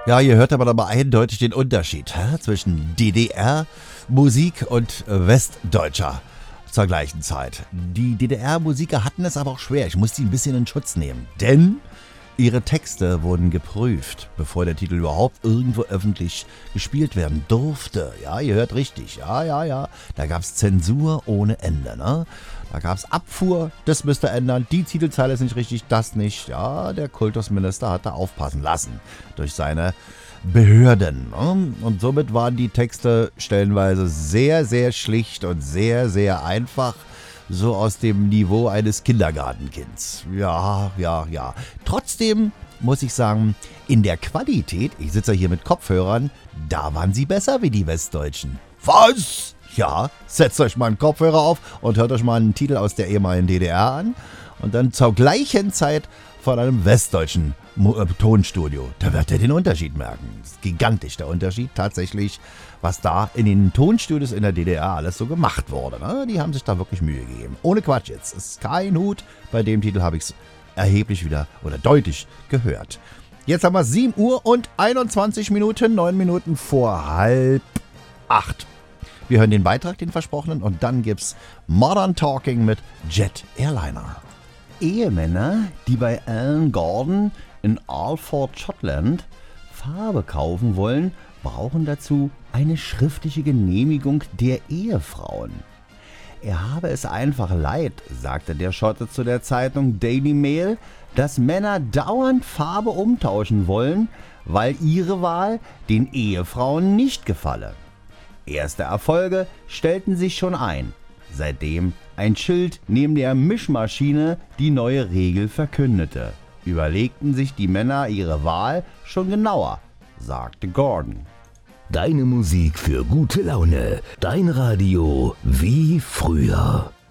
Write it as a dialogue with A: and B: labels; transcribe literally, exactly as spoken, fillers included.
A: Ja, ihr hört aber aber eindeutig den Unterschied hä? zwischen D D R-Musik und äh, westdeutscher zur gleichen Zeit. Die D D R-Musiker hatten es aber auch schwer. Ich muss die ein bisschen in Schutz nehmen, denn ihre Texte wurden geprüft, bevor der Titel überhaupt irgendwo öffentlich gespielt werden durfte. Ja, ihr hört richtig. Ja, ja, ja. Da gab es Zensur ohne Ende, ne? Da gab es Abfuhr, das müsste ändern. Die Titelzeile ist nicht richtig, das nicht. Ja, der Kultusminister hat da aufpassen lassen durch seine Behörden. Ne? Und somit waren die Texte stellenweise sehr, sehr schlicht und sehr, sehr einfach. So aus dem Niveau eines Kindergartenkinds. Ja, ja, ja. Trotzdem muss ich sagen, in der Qualität, ich sitze hier mit Kopfhörern, da waren sie besser wie die Westdeutschen. Was? Ja, setzt euch mal einen Kopfhörer auf und hört euch mal einen Titel aus der ehemaligen D D R an und dann zur gleichen Zeit von einem westdeutschen Mo- äh, Tonstudio. Da wird ihr den Unterschied merken. Das ist gigantisch, der Unterschied tatsächlich, was da in den Tonstudios in der D D R alles so gemacht wurde. Ne? Die haben sich da wirklich Mühe gegeben. Ohne Quatsch jetzt. Es ist kein Hut. Bei dem Titel habe ich es erheblich wieder oder deutlich gehört. Jetzt haben wir sieben Uhr und einundzwanzig Minuten, neun Minuten vor halb acht. Wir hören den Beitrag, den versprochenen, und dann gibt's Modern Talking mit Jet Airliner.
B: Ehemänner, die bei Alan Gordon in Alford, Schottland Farbe kaufen wollen, brauchen dazu eine schriftliche Genehmigung der Ehefrauen. Er habe es einfach leid, sagte der Schotte zu der Zeitung Daily Mail, dass Männer dauernd Farbe umtauschen wollen, weil ihre Wahl den Ehefrauen nicht gefalle. Erste Erfolge stellten sich schon ein, seitdem ein Schild neben der Mischmaschine die neue Regel verkündete. Überlegten sich die Männer ihre Wahl schon genauer, sagte Gordon.
C: Deine Musik für gute Laune, dein Radio wie früher.